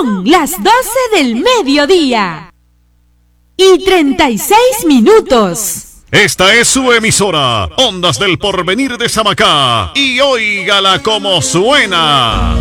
Son las 12 del mediodía y 36 minutos. Esta es su emisora, Ondas del Porvenir de Samacá. Y óigala como suena.